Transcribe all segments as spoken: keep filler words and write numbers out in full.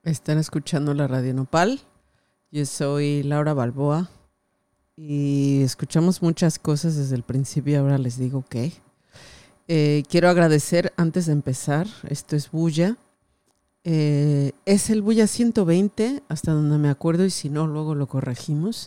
Están escuchando la Radio Nopal. Yo soy Laura Balboa y escuchamos muchas cosas desde el principio y ahora les digo qué. Eh, quiero agradecer antes de empezar, esto es Bulla. Eh, es el Bulla ciento veinte, hasta donde me acuerdo, y si no, luego lo corregimos.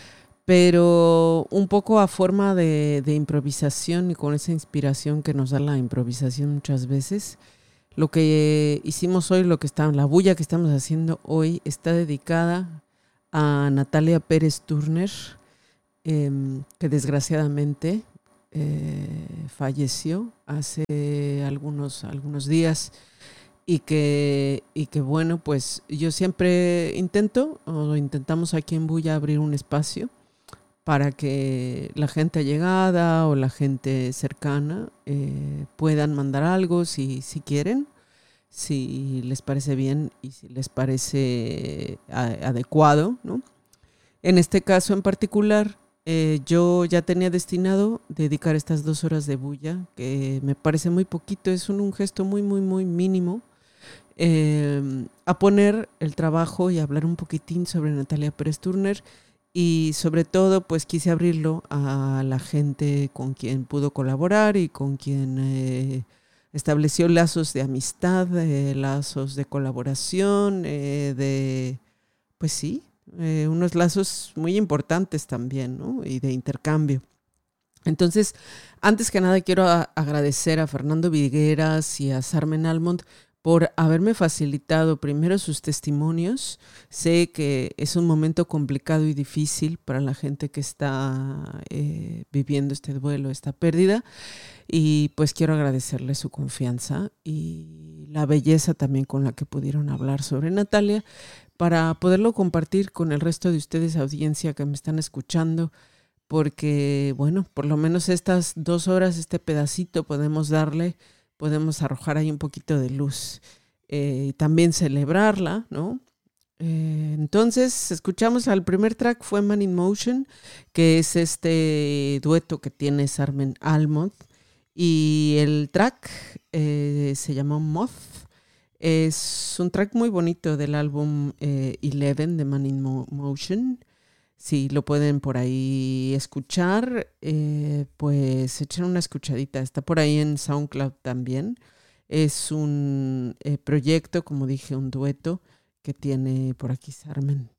Pero un poco a forma de, de improvisación y con esa inspiración que nos da la improvisación muchas veces. Lo que hicimos hoy, lo que está, la bulla que estamos haciendo hoy, está dedicada a Natalia Pérez Turner, eh, que desgraciadamente eh, falleció hace algunos, algunos días y que, y que bueno, pues yo siempre intento, o intentamos aquí en Bulla abrir un espacio para que la gente allegada o la gente cercana eh, puedan mandar algo si, si quieren, si les parece bien y si les parece a, adecuado, ¿no? En este caso en particular, eh, yo ya tenía destinado dedicar estas dos horas de bulla, que me parece muy poquito, es un, un gesto muy, muy, muy mínimo, eh, a poner el trabajo y hablar un poquitín sobre Natalia Pérez Turner. Y sobre todo, pues quise abrirlo a la gente con quien pudo colaborar y con quien eh, estableció lazos de amistad, eh, lazos de colaboración, eh, de, pues sí, eh, unos lazos muy importantes también, ¿no? Y de intercambio. Entonces, antes que nada, quiero a- agradecer a Fernando Vigueras y a Sarmen Almond por haberme facilitado primero sus testimonios. Sé que es un momento complicado y difícil para la gente que está eh, viviendo este duelo, esta pérdida, y pues quiero agradecerles su confianza y la belleza también con la que pudieron hablar sobre Natalia para poderlo compartir con el resto de ustedes, audiencia que me están escuchando, porque bueno, por lo menos estas dos horas, este pedacito podemos darle, podemos arrojar ahí un poquito de luz eh, y también celebrarla, ¿no? Eh, entonces, escuchamos al primer track, fue Man in Motion, que es este dueto que tiene Sarmen Almond, y el track eh, se llama Moth. Es un track muy bonito del álbum eh, once de Man in Mo- Motion. Si lo pueden por ahí escuchar, eh, pues echen una escuchadita. Está por ahí en SoundCloud también. Es un eh, proyecto, como dije, un dueto que tiene por aquí Sarmen.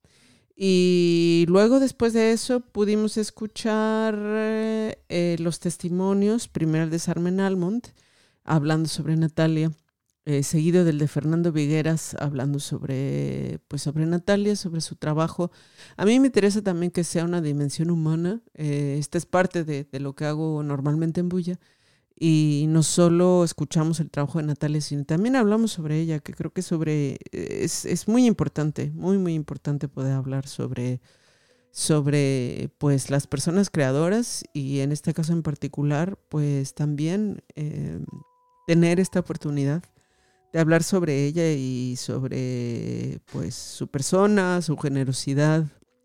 Y luego, después de eso, pudimos escuchar eh, eh, los testimonios, primero el de Sarmen Almond, hablando sobre Natalia, eh, seguido del de Fernando Vigueras, hablando sobre, pues, sobre Natalia, sobre su trabajo. A mí me interesa también que sea una dimensión humana. Eh, esta es parte de, de lo que hago normalmente en Bulla. Y no solo escuchamos el trabajo de Natalia, sino también hablamos sobre ella, que creo que sobre es, es muy importante, muy, muy importante poder hablar sobre, sobre pues, las personas creadoras y en este caso en particular, pues también eh, tener esta oportunidad de hablar sobre ella y sobre pues, su persona, su generosidad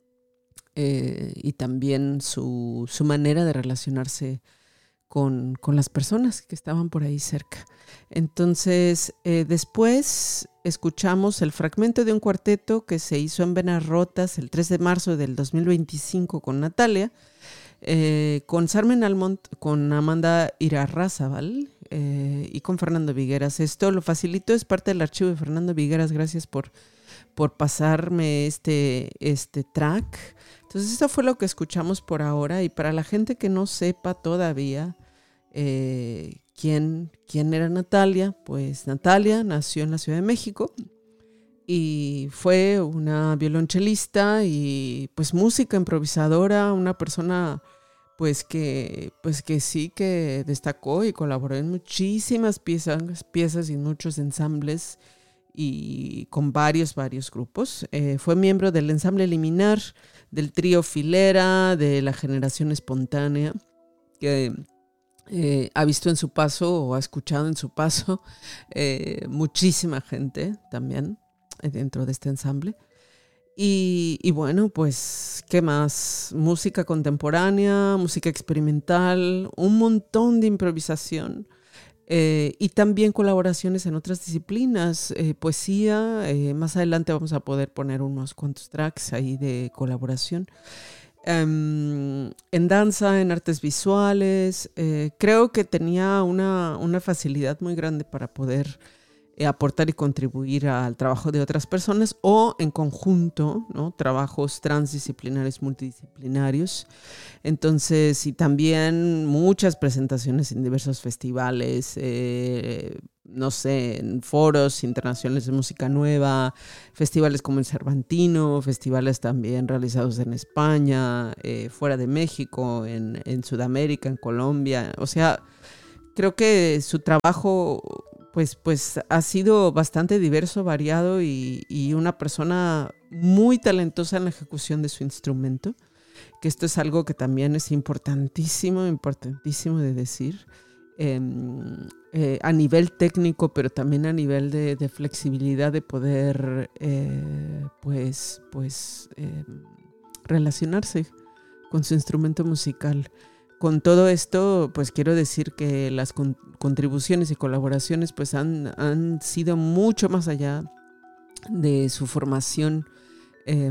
eh, y también su, su manera de relacionarse con, con las personas que estaban por ahí cerca. Entonces, eh, después escuchamos el fragmento de un cuarteto que se hizo en Venas Rotas el tres de marzo del dos mil veinticinco con Natalia, eh, con Sarmen Almond, con Amanda Irarrázaval eh, y con Fernando Vigueras. Esto lo facilitó, es parte del archivo de Fernando Vigueras. Gracias por, por pasarme este, este track. Entonces, esto fue lo que escuchamos por ahora. Y para la gente que no sepa todavía eh, quién, quién era Natalia, pues Natalia nació en la Ciudad de México y fue una violonchelista y pues música improvisadora, una persona pues que, pues que sí que destacó y colaboró en muchísimas piezas, piezas y muchos ensambles y con varios, varios grupos. Eh, fue miembro del ensamble Liminar, del trío Filera, de la Generación Espontánea, que eh, ha visto en su paso o ha escuchado en su paso eh, muchísima gente también eh, dentro de este ensamble. Y, y bueno, pues, ¿qué más? Música contemporánea, música experimental, un montón de improvisación. Eh, y también colaboraciones en otras disciplinas, eh, poesía. Eh, más adelante vamos a poder poner unos cuantos tracks ahí de colaboración. Um, en danza, en artes visuales. Eh, creo que tenía una, una facilidad muy grande para poder eh, aportar y contribuir al trabajo de otras personas o en conjunto, ¿no? Trabajos transdisciplinarios, multidisciplinarios. Entonces, y también muchas presentaciones en diversos festivales, eh, no sé, en foros internacionales de música nueva, festivales como el Cervantino, festivales también realizados en España, eh, fuera de México, en, en Sudamérica, en Colombia. O sea, creo que su trabajo pues, pues ha sido bastante diverso, variado y, y una persona muy talentosa en la ejecución de su instrumento, que esto es algo que también es importantísimo, importantísimo de decir, eh, eh, a nivel técnico, pero también a nivel de, de flexibilidad de poder eh, pues, pues eh, relacionarse con su instrumento musical. Con todo esto, pues quiero decir que las con- contribuciones y colaboraciones pues han, han sido mucho más allá de su formación, eh,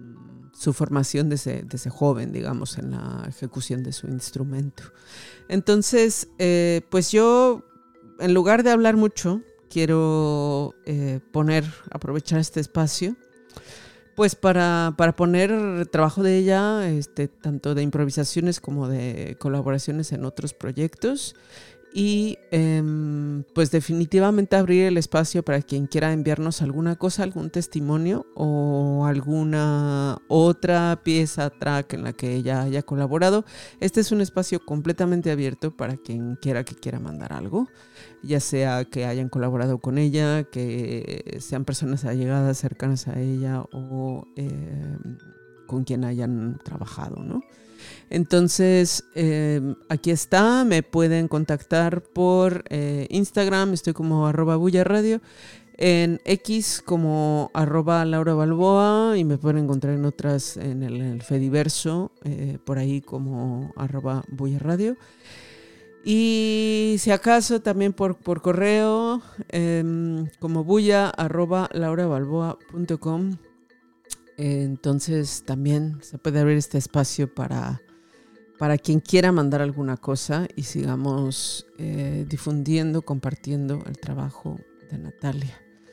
su formación desde, desde joven, digamos, en la ejecución de su instrumento. Entonces, eh, pues yo, en lugar de hablar mucho, quiero eh, poner, aprovechar este espacio pues para, para poner trabajo de ella, este, tanto de improvisaciones como de colaboraciones en otros proyectos. Y eh, pues definitivamente abrir el espacio para quien quiera enviarnos alguna cosa, algún testimonio o alguna otra pieza, track en la que ella haya colaborado. Este es un espacio completamente abierto para quien quiera que quiera mandar algo, ya sea que hayan colaborado con ella, que sean personas allegadas, cercanas a ella o eh, con quien hayan trabajado, ¿no? Entonces, eh, aquí está, me pueden contactar por eh, Instagram, estoy como arroba bulla radio, en X como arroba Laura Balboa y me pueden encontrar en otras, en el, en el Fediverso, eh, por ahí como arroba bulla radio. Y si acaso también por, por correo, eh, como bulla arroba laurabalboa punto com. Eh, entonces también se puede abrir este espacio para... para quien quiera mandar alguna cosa y sigamos eh, difundiendo, compartiendo el trabajo de Natalia.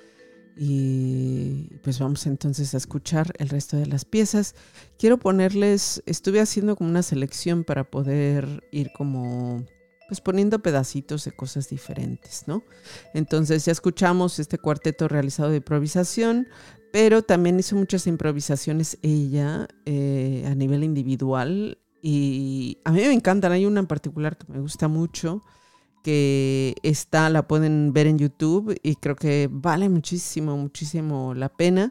Y pues vamos entonces a escuchar el resto de las piezas. Quiero ponerles, estuve haciendo como una selección para poder ir como pues poniendo pedacitos de cosas diferentes, ¿no? Entonces ya escuchamos este cuarteto realizado de improvisación, pero también hizo muchas improvisaciones ella eh, a nivel individual. Y a mí me encantan, hay una en particular que me gusta mucho, que está, la pueden ver en YouTube y creo que vale muchísimo, muchísimo la pena.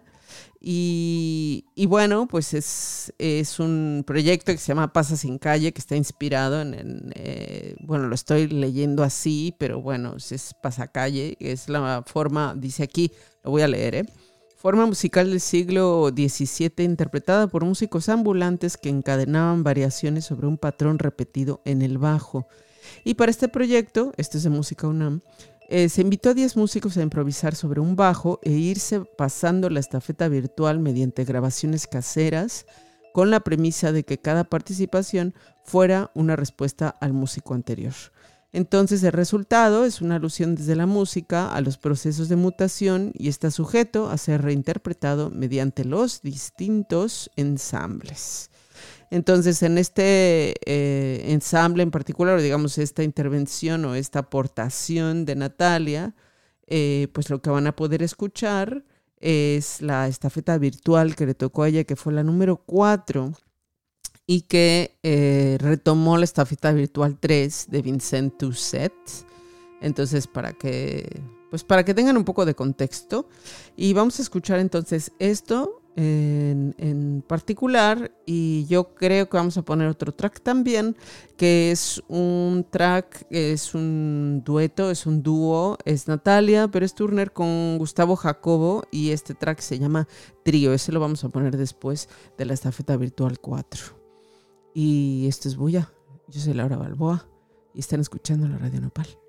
Y, y bueno, pues es, es un proyecto que se llama Pasa sin Calle, que está inspirado en, en eh, bueno, lo estoy leyendo así, pero bueno, es Pasacalle, es la forma, dice aquí, lo voy a leer, ¿eh? Forma musical del siglo diecisiete interpretada por músicos ambulantes que encadenaban variaciones sobre un patrón repetido en el bajo. Y para este proyecto, este es de Música UNAM, eh, se invitó a diez músicos a improvisar sobre un bajo e irse pasando la estafeta virtual mediante grabaciones caseras con la premisa de que cada participación fuera una respuesta al músico anterior. Entonces el resultado es una alusión desde la música a los procesos de mutación y está sujeto a ser reinterpretado mediante los distintos ensambles. Entonces en este eh, ensamble en particular, o digamos esta intervención o esta aportación de Natalia, eh, pues lo que van a poder escuchar es la estafeta virtual que le tocó a ella, que fue la número cuatro, y que eh, retomó la estafeta virtual tres de Vincent Toussaint. Entonces, para que, pues para que tengan un poco de contexto. Y vamos a escuchar entonces esto en, en particular. Y yo creo que vamos a poner otro track también, que es un track, es un dueto, es un dúo, es Natalia Pérez Turner con Gustavo Jacobo. Y este track se llama Trío. Ese lo vamos a poner después de la estafeta virtual cuatro. Y esto es Bulla. Yo soy Laura Balboa y están escuchando la Radio Nopal.